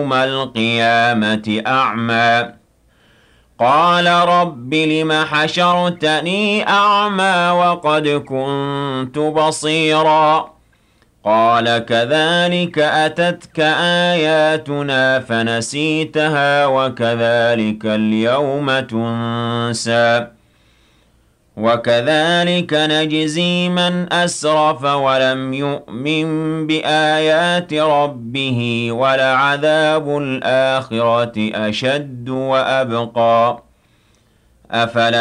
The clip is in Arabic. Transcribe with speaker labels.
Speaker 1: يوم القيامة أعمى قال رب لم حشرتني أعمى وقد كنت بصيرا قال كذلك أتتك آياتنا فنسيتها وكذلك اليوم تنسى وكذلك نجزي من أسرف ولم يؤمن بآيات ربه ولعذاب الآخرة أشد وأبقى أفلا